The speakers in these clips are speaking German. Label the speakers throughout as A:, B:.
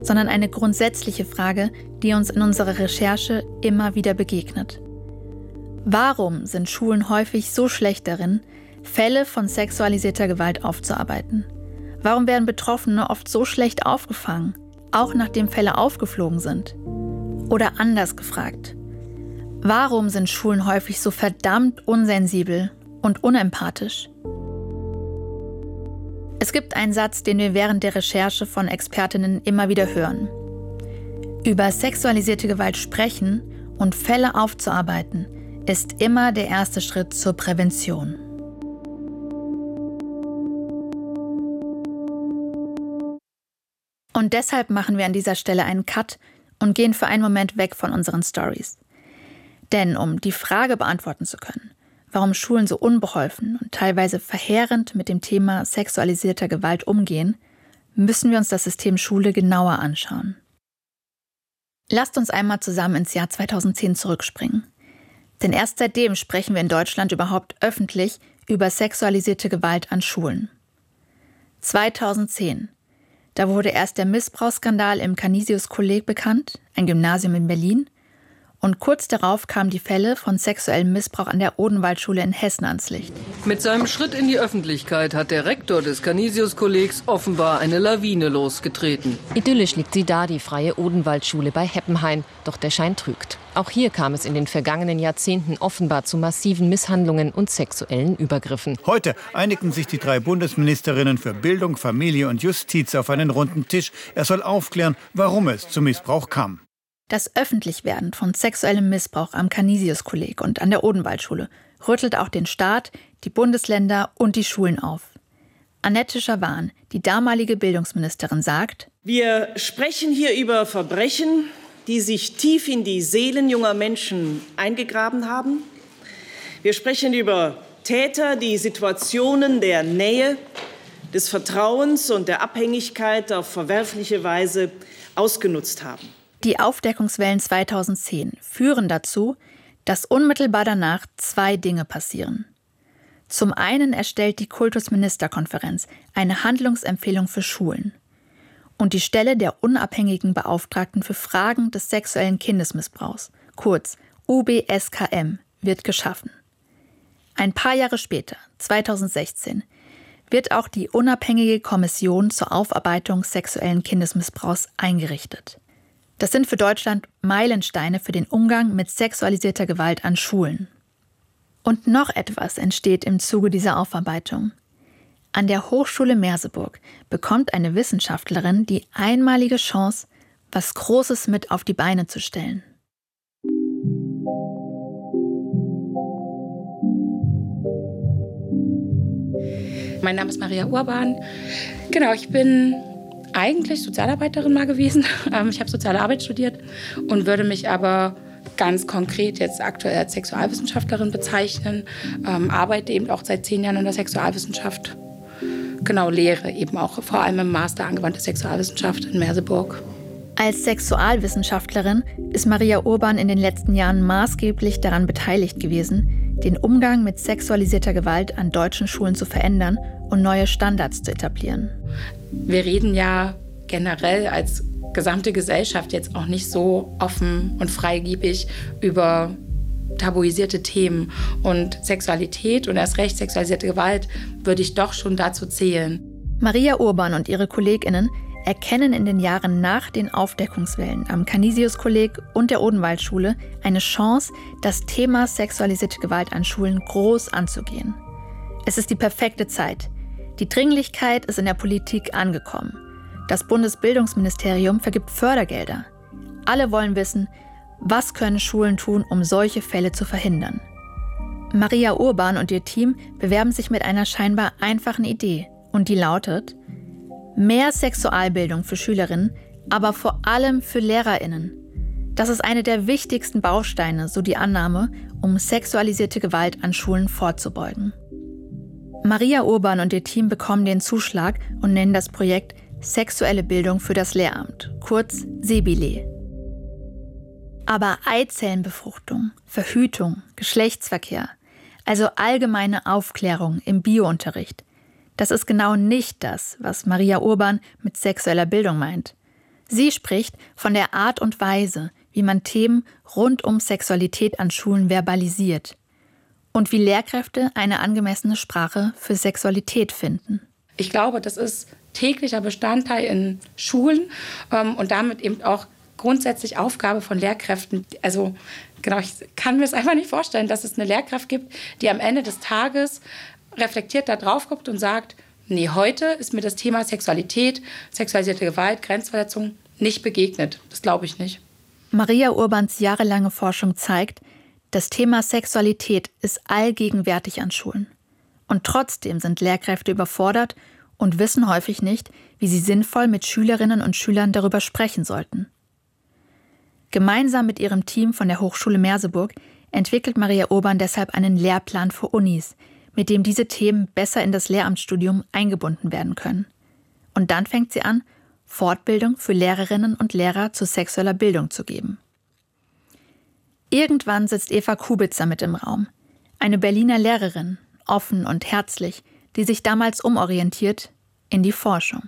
A: sondern eine grundsätzliche Frage, die uns in unserer Recherche immer wieder begegnet. Warum sind Schulen häufig so schlecht darin, Fälle von sexualisierter Gewalt aufzuarbeiten? Warum werden Betroffene oft so schlecht aufgefangen, auch nachdem Fälle aufgeflogen sind? Oder anders gefragt, warum sind Schulen häufig so verdammt unsensibel und unempathisch? Es gibt einen Satz, den wir während der Recherche von Expertinnen immer wieder hören. Über sexualisierte Gewalt sprechen und Fälle aufzuarbeiten, ist immer der erste Schritt zur Prävention. Und deshalb machen wir an dieser Stelle einen Cut und gehen für einen Moment weg von unseren Stories. Denn um die Frage beantworten zu können, warum Schulen so unbeholfen und teilweise verheerend mit dem Thema sexualisierter Gewalt umgehen, müssen wir uns das System Schule genauer anschauen. Lasst uns einmal zusammen ins Jahr 2010 zurückspringen. Denn erst seitdem sprechen wir in Deutschland überhaupt öffentlich über sexualisierte Gewalt an Schulen. 2010. Da wurde erst der Missbrauchsskandal im Canisius-Kolleg bekannt, ein Gymnasium in Berlin. Und kurz darauf kamen die Fälle von sexuellem Missbrauch an der Odenwaldschule in Hessen ans Licht.
B: Mit seinem Schritt in die Öffentlichkeit hat der Rektor des Canisius-Kollegs offenbar eine Lawine losgetreten.
C: Idyllisch liegt sie da, die Freie Odenwaldschule bei Heppenhain. Doch der Schein trügt. Auch hier kam es in den vergangenen Jahrzehnten offenbar zu massiven Misshandlungen und sexuellen Übergriffen.
D: Heute einigten sich die 3 Bundesministerinnen für Bildung, Familie und Justiz auf einen runden Tisch. Er soll aufklären, warum es zum Missbrauch kam.
A: Das Öffentlichwerden von sexuellem Missbrauch am Canisius-Kolleg und an der Odenwaldschule rüttelt auch den Staat, die Bundesländer und die Schulen auf. Annette Schawan, die damalige Bildungsministerin, sagt:
E: Wir sprechen hier über Verbrechen, die sich tief in die Seelen junger Menschen eingegraben haben. Wir sprechen über Täter, die Situationen der Nähe, des Vertrauens und der Abhängigkeit auf verwerfliche Weise ausgenutzt haben.
A: Die Aufdeckungswellen 2010 führen dazu, dass unmittelbar danach 2 Dinge passieren. Zum einen erstellt die Kultusministerkonferenz eine Handlungsempfehlung für Schulen. Und die Stelle der unabhängigen Beauftragten für Fragen des sexuellen Kindesmissbrauchs, kurz UBSKM, wird geschaffen. Ein paar Jahre später, 2016, wird auch die unabhängige Kommission zur Aufarbeitung sexuellen Kindesmissbrauchs eingerichtet. Das sind für Deutschland Meilensteine für den Umgang mit sexualisierter Gewalt an Schulen. Und noch etwas entsteht im Zuge dieser Aufarbeitung. An der Hochschule Merseburg bekommt eine Wissenschaftlerin die einmalige Chance, was Großes mit auf die Beine zu stellen.
F: Mein Name ist Maria Urban. Genau, ich bin eigentlich Sozialarbeiterin mal gewesen. Ich habe Soziale Arbeit studiert und würde mich aber ganz konkret jetzt aktuell als Sexualwissenschaftlerin bezeichnen. Arbeite eben auch seit 10 Jahren in der Sexualwissenschaft. Genau, lehre eben auch vor allem im Master Angewandte Sexualwissenschaft in Merseburg.
A: Als Sexualwissenschaftlerin ist Maria Urban in den letzten Jahren maßgeblich daran beteiligt gewesen, den Umgang mit sexualisierter Gewalt an deutschen Schulen zu verändern und neue Standards zu etablieren.
F: Wir reden ja generell als gesamte Gesellschaft jetzt auch nicht so offen und freigebig über tabuisierte Themen. Und Sexualität und erst recht sexualisierte Gewalt würde ich doch schon dazu zählen.
A: Maria Urban und ihre KollegInnen erkennen in den Jahren nach den Aufdeckungswellen am Canisius-Kolleg und der Odenwaldschule eine Chance, das Thema sexualisierte Gewalt an Schulen groß anzugehen. Es ist die perfekte Zeit. Die Dringlichkeit ist in der Politik angekommen. Das Bundesbildungsministerium vergibt Fördergelder. Alle wollen wissen, was können Schulen tun, um solche Fälle zu verhindern. Maria Urban und ihr Team bewerben sich mit einer scheinbar einfachen Idee. Und die lautet: mehr Sexualbildung für Schülerinnen, aber vor allem für LehrerInnen. Das ist eine der wichtigsten Bausteine, so die Annahme, um sexualisierte Gewalt an Schulen vorzubeugen. Maria Urban und ihr Team bekommen den Zuschlag und nennen das Projekt Sexuelle Bildung für das Lehramt, kurz SEBILE. Aber Eizellenbefruchtung, Verhütung, Geschlechtsverkehr, also allgemeine Aufklärung im Biounterricht, das ist genau nicht das, was Maria Urban mit sexueller Bildung meint. Sie spricht von der Art und Weise, wie man Themen rund um Sexualität an Schulen verbalisiert und wie Lehrkräfte eine angemessene Sprache für Sexualität finden.
F: Ich glaube, das ist täglicher Bestandteil in Schulen und damit eben auch grundsätzlich Aufgabe von Lehrkräften. Also genau, ich kann mir es einfach nicht vorstellen, dass es eine Lehrkraft gibt, die am Ende des Tages reflektiert da drauf guckt und sagt, nee, heute ist mir das Thema Sexualität, sexualisierte Gewalt, Grenzverletzung nicht begegnet. Das glaube ich nicht.
A: Maria Urbans jahrelange Forschung zeigt, das Thema Sexualität ist allgegenwärtig an Schulen. Und trotzdem sind Lehrkräfte überfordert und wissen häufig nicht, wie sie sinnvoll mit Schülerinnen und Schülern darüber sprechen sollten. Gemeinsam mit ihrem Team von der Hochschule Merseburg entwickelt Maria Urban deshalb einen Lehrplan für Unis, mit dem diese Themen besser in das Lehramtsstudium eingebunden werden können. Und dann fängt sie an, Fortbildung für Lehrerinnen und Lehrer zu sexueller Bildung zu geben. Irgendwann sitzt Eva Kubitzer mit im Raum. Eine Berliner Lehrerin, offen und herzlich, die sich damals umorientiert in die Forschung.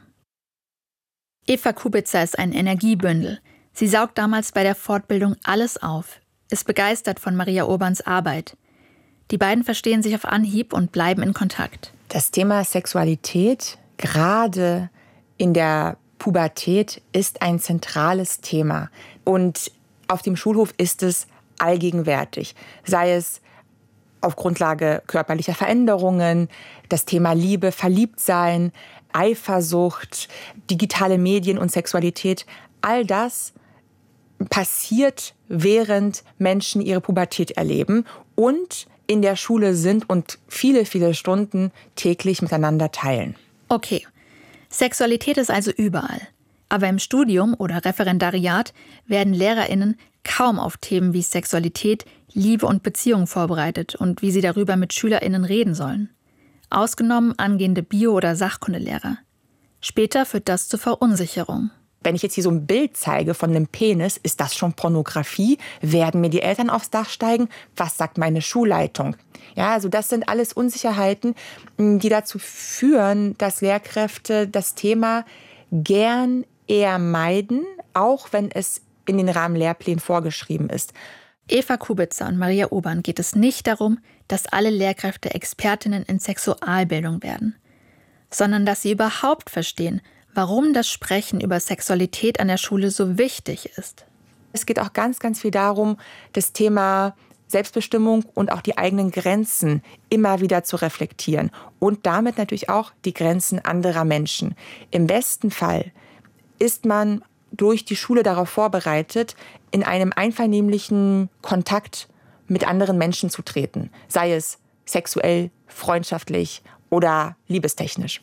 A: Eva Kubitzer ist ein Energiebündel. Sie saugt damals bei der Fortbildung alles auf, ist begeistert von Maria Urbans Arbeit. Die beiden verstehen sich auf Anhieb und bleiben in Kontakt.
G: Das Thema Sexualität, gerade in der Pubertät, ist ein zentrales Thema. Und auf dem Schulhof ist es allgegenwärtig. Sei es auf Grundlage körperlicher Veränderungen, das Thema Liebe, Verliebtsein, Eifersucht, digitale Medien und Sexualität. All das passiert, während Menschen ihre Pubertät erleben und in der Schule sind und viele, viele Stunden täglich miteinander teilen.
A: Okay, Sexualität ist also überall. Aber im Studium oder Referendariat werden LehrerInnen kaum auf Themen wie Sexualität, Liebe und Beziehung vorbereitet und wie sie darüber mit SchülerInnen reden sollen. Ausgenommen angehende Bio- oder Sachkundelehrer. Später führt das zur Verunsicherung.
G: Wenn ich jetzt hier so ein Bild zeige von einem Penis, ist das schon Pornografie? Werden mir die Eltern aufs Dach steigen? Was sagt meine Schulleitung? Ja, also das sind alles Unsicherheiten, die dazu führen, dass Lehrkräfte das Thema gern eher meiden, auch wenn es in den Rahmenlehrplänen vorgeschrieben ist.
A: Eva Kubitzer und Maria Urban geht es nicht darum, dass alle Lehrkräfte Expertinnen in Sexualbildung werden, sondern dass sie überhaupt verstehen, warum das Sprechen über Sexualität an der Schule so wichtig ist.
G: Es geht auch ganz, ganz viel darum, das Thema Selbstbestimmung und auch die eigenen Grenzen immer wieder zu reflektieren und damit natürlich auch die Grenzen anderer Menschen. Im besten Fall ist man durch die Schule darauf vorbereitet, in einem einvernehmlichen Kontakt mit anderen Menschen zu treten, sei es sexuell, freundschaftlich oder liebestechnisch.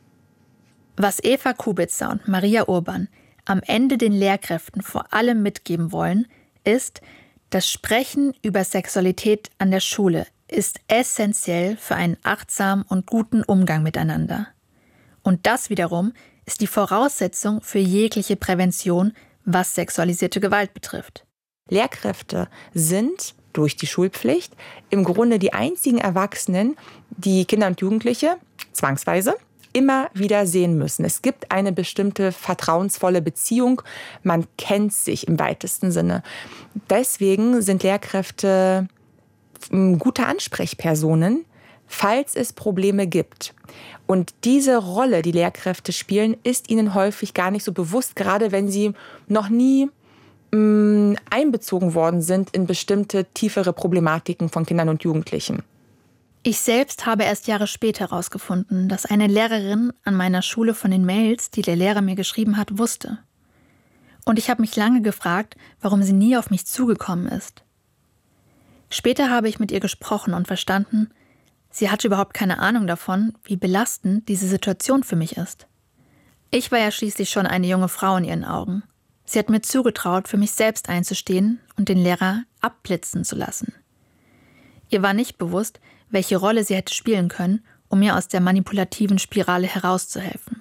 A: Was Eva Kubitzer und Maria Urban am Ende den Lehrkräften vor allem mitgeben wollen, ist, das Sprechen über Sexualität an der Schule ist essentiell für einen achtsamen und guten Umgang miteinander. Und das wiederum ist die Voraussetzung für jegliche Prävention, was sexualisierte Gewalt betrifft.
G: Lehrkräfte sind durch die Schulpflicht im Grunde die einzigen Erwachsenen, die Kinder und Jugendliche zwangsweise immer wieder sehen müssen. Es gibt eine bestimmte vertrauensvolle Beziehung. Man kennt sich im weitesten Sinne. Deswegen sind Lehrkräfte gute Ansprechpersonen, falls es Probleme gibt. Und diese Rolle, die Lehrkräfte spielen, ist ihnen häufig gar nicht so bewusst, gerade wenn sie noch nie einbezogen worden sind in bestimmte tiefere Problematiken von Kindern und Jugendlichen.
A: Ich selbst habe erst Jahre später herausgefunden, dass eine Lehrerin an meiner Schule von den Mails, die der Lehrer mir geschrieben hat, wusste. Und ich habe mich lange gefragt, warum sie nie auf mich zugekommen ist. Später habe ich mit ihr gesprochen und verstanden, sie hatte überhaupt keine Ahnung davon, wie belastend diese Situation für mich ist. Ich war ja schließlich schon eine junge Frau in ihren Augen. Sie hat mir zugetraut, für mich selbst einzustehen und den Lehrer abblitzen zu lassen. Ihr war nicht bewusst, welche Rolle sie hätte spielen können, um mir aus der manipulativen Spirale herauszuhelfen.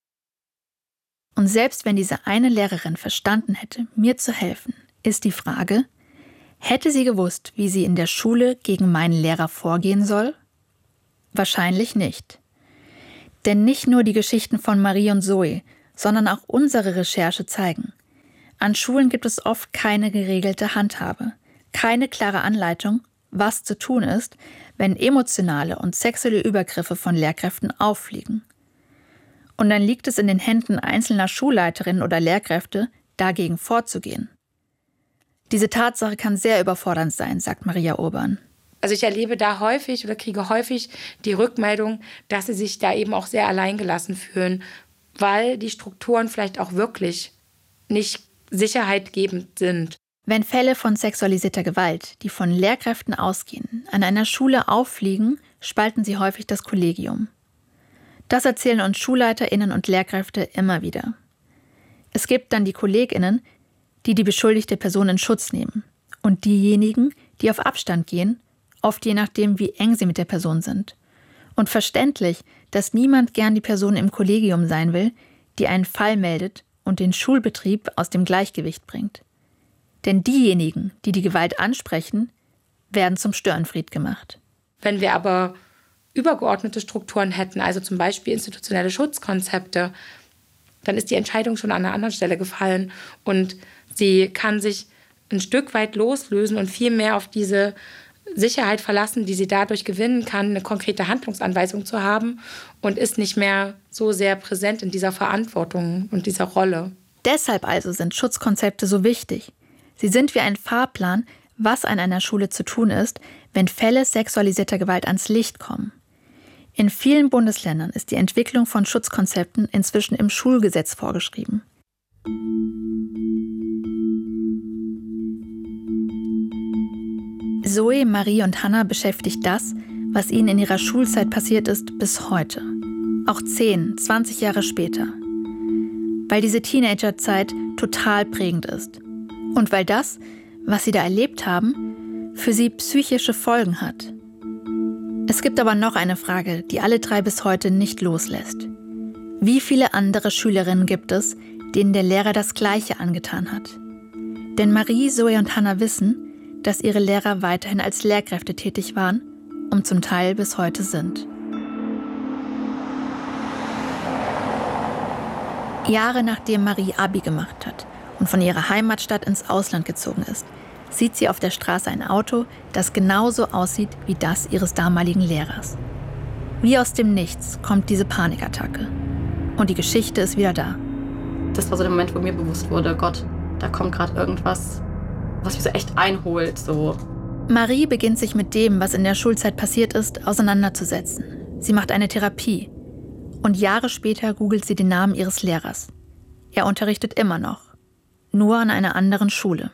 A: Und selbst wenn diese eine Lehrerin verstanden hätte, mir zu helfen, ist die Frage, hätte sie gewusst, wie sie in der Schule gegen meinen Lehrer vorgehen soll? Wahrscheinlich nicht. Denn nicht nur die Geschichten von Marie und Zoe, sondern auch unsere Recherche zeigen. An Schulen gibt es oft keine geregelte Handhabe, keine klare Anleitung, was zu tun ist, wenn emotionale und sexuelle Übergriffe von Lehrkräften auffliegen. Und dann liegt es in den Händen einzelner Schulleiterinnen oder Lehrkräfte, dagegen vorzugehen. Diese Tatsache kann sehr überfordernd sein, sagt Maria Urban.
F: Also ich erlebe da häufig oder kriege häufig die Rückmeldung, dass sie sich da eben auch sehr alleingelassen fühlen, weil die Strukturen vielleicht auch wirklich nicht sicherheitgebend sind.
A: Wenn Fälle von sexualisierter Gewalt, die von Lehrkräften ausgehen, an einer Schule auffliegen, spalten sie häufig das Kollegium. Das erzählen uns SchulleiterInnen und Lehrkräfte immer wieder. Es gibt dann die KollegInnen, die die beschuldigte Person in Schutz nehmen. Und diejenigen, die auf Abstand gehen, oft je nachdem, wie eng sie mit der Person sind. Und verständlich, dass niemand gern die Person im Kollegium sein will, die einen Fall meldet und den Schulbetrieb aus dem Gleichgewicht bringt. Denn diejenigen, die die Gewalt ansprechen, werden zum Störenfried gemacht.
F: Wenn wir aber übergeordnete Strukturen hätten, also zum Beispiel institutionelle Schutzkonzepte, dann ist die Entscheidung schon an einer anderen Stelle gefallen und sie kann sich ein Stück weit loslösen und viel mehr auf diese Sicherheit verlassen, die sie dadurch gewinnen kann, eine konkrete Handlungsanweisung zu haben und ist nicht mehr so sehr präsent in dieser Verantwortung und dieser Rolle.
A: Deshalb also sind Schutzkonzepte so wichtig. Sie sind wie ein Fahrplan, was an einer Schule zu tun ist, wenn Fälle sexualisierter Gewalt ans Licht kommen. In vielen Bundesländern ist die Entwicklung von Schutzkonzepten inzwischen im Schulgesetz vorgeschrieben. Zoe, Marie und Hannah beschäftigt das, was ihnen in ihrer Schulzeit passiert ist, bis heute. Auch 10, 20 Jahre später. Weil diese Teenagerzeit total prägend ist. Und weil das, was sie da erlebt haben, für sie psychische Folgen hat. Es gibt aber noch eine Frage, die alle drei bis heute nicht loslässt. Wie viele andere Schülerinnen gibt es, denen der Lehrer das Gleiche angetan hat? Denn Marie, Zoe und Hannah wissen, dass ihre Lehrer weiterhin als Lehrkräfte tätig waren und zum Teil bis heute sind. Jahre nachdem Marie Abi gemacht hat und von ihrer Heimatstadt ins Ausland gezogen ist, sieht sie auf der Straße ein Auto, das genauso aussieht wie das ihres damaligen Lehrers. Wie aus dem Nichts kommt diese Panikattacke. Und die Geschichte ist wieder da.
H: Das war so der Moment, wo mir bewusst wurde, Gott, da kommt gerade irgendwas, was mich so echt einholt. So.
A: Marie beginnt sich mit dem, was in der Schulzeit passiert ist, auseinanderzusetzen. Sie macht eine Therapie. Und Jahre später googelt sie den Namen ihres Lehrers. Er unterrichtet immer noch. Nur an einer anderen Schule.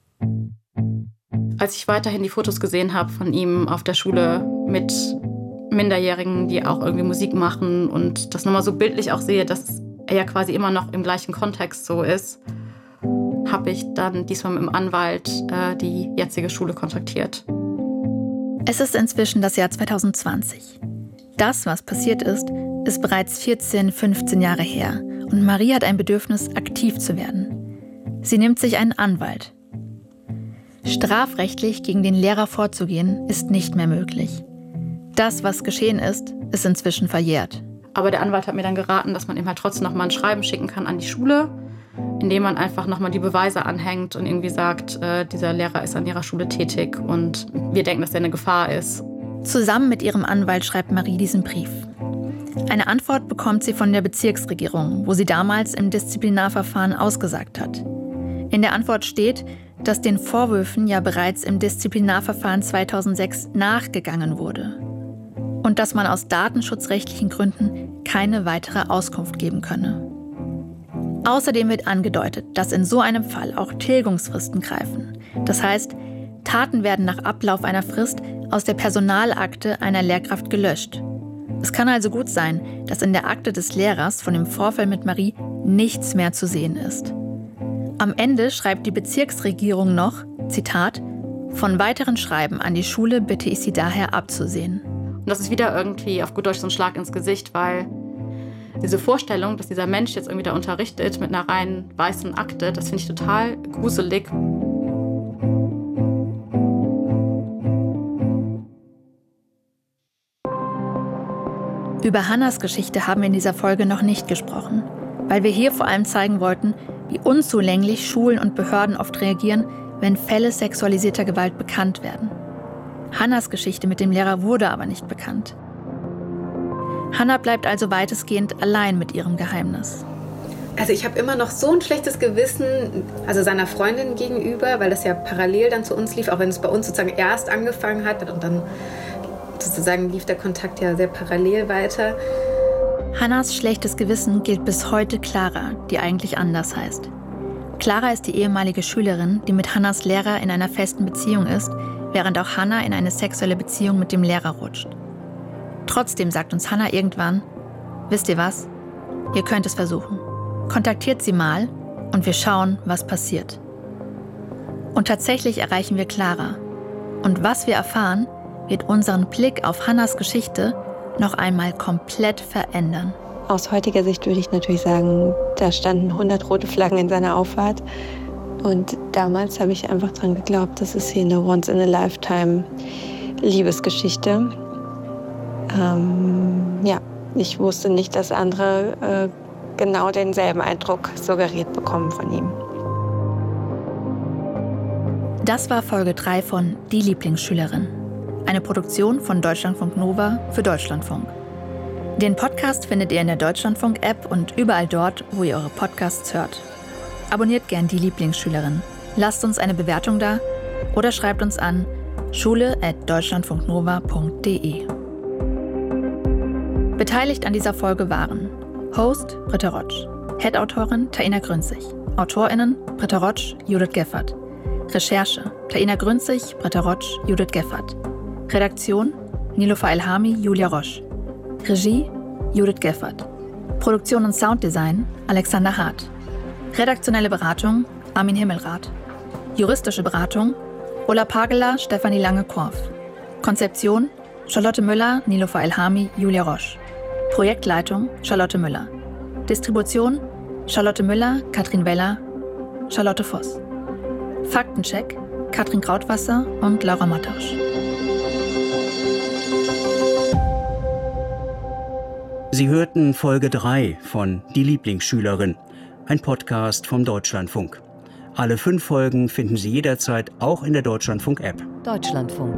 H: Als ich weiterhin die Fotos gesehen habe von ihm auf der Schule mit Minderjährigen, die auch irgendwie Musik machen und das nochmal so bildlich auch sehe, dass er ja quasi immer noch im gleichen Kontext so ist, habe ich dann diesmal mit dem Anwalt die jetzige Schule kontaktiert.
A: Es ist inzwischen das Jahr 2020. Das, was passiert ist bereits 14, 15 Jahre her und Marie hat ein Bedürfnis, aktiv zu werden. Sie nimmt sich einen Anwalt. Strafrechtlich gegen den Lehrer vorzugehen, ist nicht mehr möglich. Das, was geschehen ist inzwischen verjährt.
H: Aber der Anwalt hat mir dann geraten, dass man ihm halt trotzdem noch mal ein Schreiben schicken kann an die Schule, indem man einfach noch mal die Beweise anhängt und irgendwie sagt, dieser Lehrer ist an ihrer Schule tätig und wir denken, dass er eine Gefahr ist.
A: Zusammen mit ihrem Anwalt schreibt Marie diesen Brief. Eine Antwort bekommt sie von der Bezirksregierung, wo sie damals im Disziplinarverfahren ausgesagt hat. In der Antwort steht, dass den Vorwürfen ja bereits im Disziplinarverfahren 2006 nachgegangen wurde und dass man aus datenschutzrechtlichen Gründen keine weitere Auskunft geben könne. Außerdem wird angedeutet, dass in so einem Fall auch Tilgungsfristen greifen. Das heißt, Taten werden nach Ablauf einer Frist aus der Personalakte einer Lehrkraft gelöscht. Es kann also gut sein, dass in der Akte des Lehrers von dem Vorfall mit Marie nichts mehr zu sehen ist. Am Ende schreibt die Bezirksregierung noch, Zitat, von weiteren Schreiben an die Schule bitte ich Sie daher abzusehen.
H: Und das ist wieder irgendwie auf gut Deutsch so ein Schlag ins Gesicht, weil diese Vorstellung, dass dieser Mensch jetzt irgendwie da unterrichtet mit einer rein weißen Akte, das finde ich total gruselig.
A: Über Hannahs Geschichte haben wir in dieser Folge noch nicht gesprochen. weil wir hier vor allem zeigen wollten, wie unzulänglich Schulen und Behörden oft reagieren, wenn Fälle sexualisierter Gewalt bekannt werden. Hannas Geschichte mit dem Lehrer wurde aber nicht bekannt. Hanna bleibt also weitestgehend allein mit ihrem Geheimnis.
I: Also ich habe immer noch so ein schlechtes Gewissen, also seiner Freundin gegenüber, weil das ja parallel dann zu uns lief, auch wenn es bei uns sozusagen erst angefangen hat und dann sozusagen lief der Kontakt ja sehr parallel weiter.
A: Hannas schlechtes Gewissen gilt bis heute Clara, die eigentlich anders heißt. Clara ist die ehemalige Schülerin, die mit Hannas Lehrer in einer festen Beziehung ist, während auch Hanna in eine sexuelle Beziehung mit dem Lehrer rutscht. Trotzdem sagt uns Hanna irgendwann, wisst ihr was? Ihr könnt es versuchen. Kontaktiert sie mal und wir schauen, was passiert. Und tatsächlich erreichen wir Clara. Und was wir erfahren, wird unseren Blick auf Hannas Geschichte noch einmal komplett verändern.
J: Aus heutiger Sicht würde ich natürlich sagen, da standen 100 rote Flaggen in seiner Auffahrt. Und damals habe ich einfach dran geglaubt, das ist hier eine Once-in-a-Lifetime-Liebesgeschichte. Ich wusste nicht, dass andere genau denselben Eindruck suggeriert bekommen von ihm.
A: Das war Folge 3 von Die Lieblingsschülerin. Eine Produktion von Deutschlandfunk Nova für Deutschlandfunk. Den Podcast findet ihr in der Deutschlandfunk-App und überall dort, wo ihr eure Podcasts hört. Abonniert gern Die Lieblingsschülerin. Lasst uns eine Bewertung da oder schreibt uns an schule@deutschlandfunknova.de. Beteiligt an dieser Folge waren Host Britta Rotsch, Head-Autorin Taina Grünzig, AutorInnen Britta Rotsch, Judith Geffert, Recherche Taina Grünzig, Britta Rotsch, Judith Geffert, Redaktion Nilofer Elhami, Julia Rosch, Regie Judith Geffert, Produktion und Sounddesign Alexander Hart, redaktionelle Beratung Armin Himmelrath, juristische Beratung Ulla Pagela, Stefanie Lange-Korf, Konzeption Charlotte Müller, Nilofer Elhami, Julia Rosch, Projektleitung Charlotte Müller, Distribution Charlotte Müller, Katrin Weller, Charlotte Voss, Faktencheck Katrin Krautwasser und Laura Mattausch.
K: Sie hörten Folge 3 von Die Lieblingsschülerin, ein Podcast vom Deutschlandfunk. Alle 5 Folgen finden Sie jederzeit auch in der Deutschlandfunk-App.
C: Deutschlandfunk.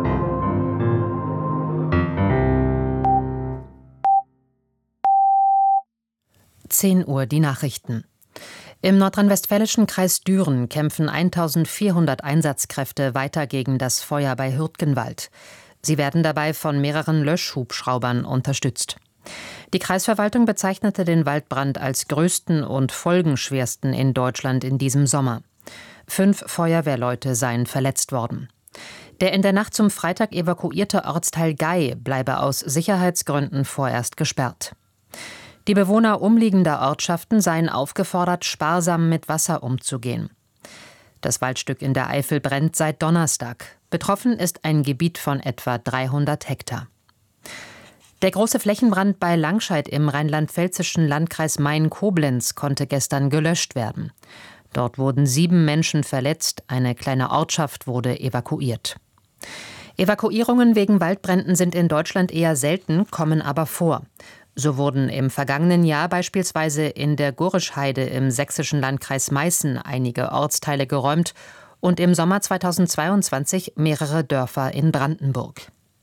C: Uhr die Nachrichten. Im nordrhein-westfälischen Kreis Düren kämpfen 1400 Einsatzkräfte weiter gegen das Feuer bei Hürtgenwald. Sie werden dabei von mehreren Löschhubschraubern unterstützt. Die Kreisverwaltung bezeichnete den Waldbrand als größten und folgenschwersten in Deutschland in diesem Sommer. 5 Feuerwehrleute seien verletzt worden. Der in der Nacht zum Freitag evakuierte Ortsteil Gey bleibe aus Sicherheitsgründen vorerst gesperrt. Die Bewohner umliegender Ortschaften seien aufgefordert, sparsam mit Wasser umzugehen. Das Waldstück in der Eifel brennt seit Donnerstag. Betroffen ist ein Gebiet von etwa 300 Hektar. Der große Flächenbrand bei Langscheid im rheinland-pfälzischen Landkreis Main-Koblenz konnte gestern gelöscht werden. Dort wurden 7 Menschen verletzt, eine kleine Ortschaft wurde evakuiert. Evakuierungen wegen Waldbränden sind in Deutschland eher selten, kommen aber vor. So wurden im vergangenen Jahr beispielsweise in der Gurrischheide im sächsischen Landkreis Meißen einige Ortsteile geräumt und im Sommer 2022 mehrere Dörfer in Brandenburg.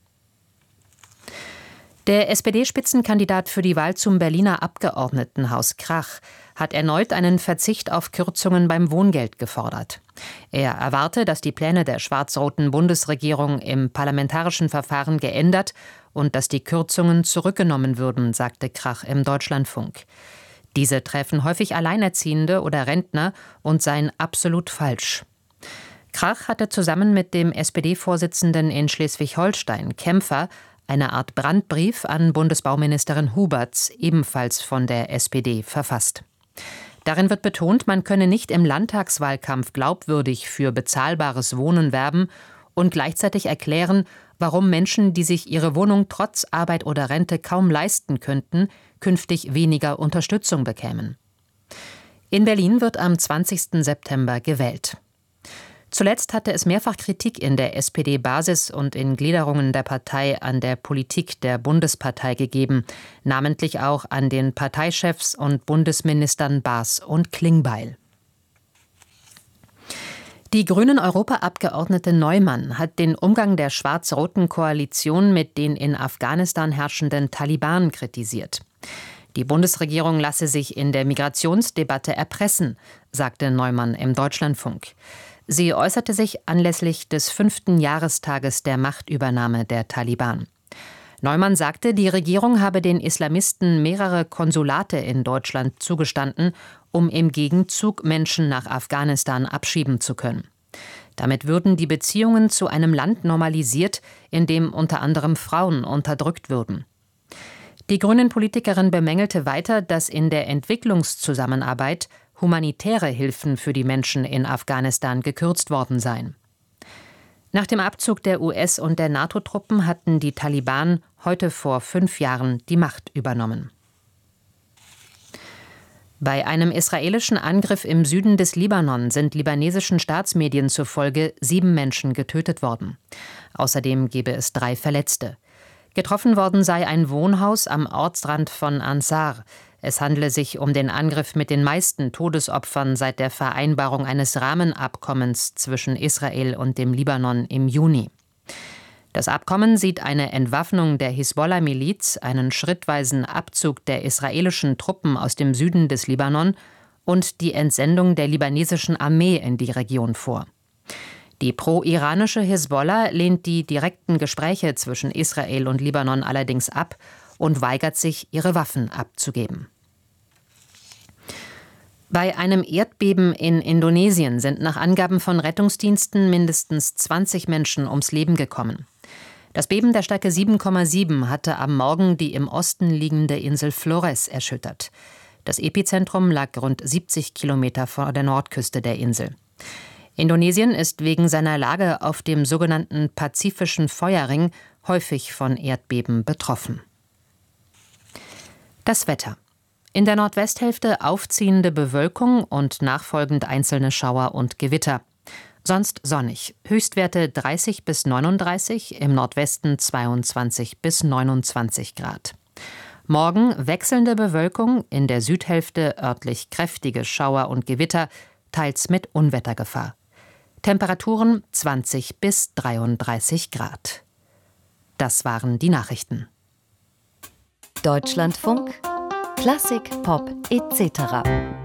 C: Der SPD-Spitzenkandidat für die Wahl zum Berliner Abgeordnetenhaus Krach hat erneut einen Verzicht auf Kürzungen beim Wohngeld gefordert. Er erwarte, dass die Pläne der schwarz-roten Bundesregierung im parlamentarischen Verfahren geändert und dass die Kürzungen zurückgenommen würden, sagte Krach im Deutschlandfunk. Diese treffen häufig Alleinerziehende oder Rentner und seien absolut falsch. Krach hatte zusammen mit dem SPD-Vorsitzenden in Schleswig-Holstein, Kämpfer, eine Art Brandbrief an Bundesbauministerin Huberts, ebenfalls von der SPD, verfasst. Darin wird betont, man könne nicht im Landtagswahlkampf glaubwürdig für bezahlbares Wohnen werben und gleichzeitig erklären, warum Menschen, die sich ihre Wohnung trotz Arbeit oder Rente kaum leisten könnten, künftig weniger Unterstützung bekämen. In Berlin wird am 20. September gewählt. Zuletzt hatte es mehrfach Kritik in der SPD-Basis und in Gliederungen der Partei an der Politik der Bundespartei gegeben, namentlich auch an den Parteichefs und Bundesministern Baas und Klingbeil. Die Grünen-Europaabgeordnete Neumann hat den Umgang der schwarz-roten Koalition mit den in Afghanistan herrschenden Taliban kritisiert. Die Bundesregierung lasse sich in der Migrationsdebatte erpressen, sagte Neumann im Deutschlandfunk. Sie äußerte sich anlässlich des 5. Jahrestages der Machtübernahme der Taliban. Neumann sagte, die Regierung habe den Islamisten mehrere Konsulate in Deutschland zugestanden, um im Gegenzug Menschen nach Afghanistan abschieben zu können. Damit würden die Beziehungen zu einem Land normalisiert, in dem unter anderem Frauen unterdrückt würden. Die Grünen-Politikerin bemängelte weiter, dass in der Entwicklungszusammenarbeit humanitäre Hilfen für die Menschen in Afghanistan gekürzt worden seien. Nach dem Abzug der US- und der NATO-Truppen hatten die Taliban heute vor 5 Jahren die Macht übernommen. Bei einem israelischen Angriff im Süden des Libanon sind libanesischen Staatsmedien zufolge 7 Menschen getötet worden. Außerdem gebe es 3 Verletzte. Getroffen worden sei ein Wohnhaus am Ortsrand von Ansar. Es handele sich um den Angriff mit den meisten Todesopfern seit der Vereinbarung eines Rahmenabkommens zwischen Israel und dem Libanon im Juni. Das Abkommen sieht eine Entwaffnung der Hisbollah-Miliz, einen schrittweisen Abzug der israelischen Truppen aus dem Süden des Libanon und die Entsendung der libanesischen Armee in die Region vor. Die pro-iranische Hisbollah lehnt die direkten Gespräche zwischen Israel und Libanon allerdings ab und weigert sich, ihre Waffen abzugeben. Bei einem Erdbeben in Indonesien sind nach Angaben von Rettungsdiensten mindestens 20 Menschen ums Leben gekommen. Das Beben der Stärke 7,7 hatte am Morgen die im Osten liegende Insel Flores erschüttert. Das Epizentrum lag rund 70 Kilometer vor der Nordküste der Insel. Indonesien ist wegen seiner Lage auf dem sogenannten Pazifischen Feuerring häufig von Erdbeben betroffen. Das Wetter. In der Nordwesthälfte aufziehende Bewölkung und nachfolgend einzelne Schauer und Gewitter. Sonst sonnig. Höchstwerte 30 bis 39, im Nordwesten 22 bis 29 Grad. Morgen wechselnde Bewölkung, in der Südhälfte örtlich kräftige Schauer und Gewitter, teils mit Unwettergefahr. Temperaturen 20 bis 33 Grad. Das waren die Nachrichten.
L: Deutschlandfunk, Klassik, Pop etc.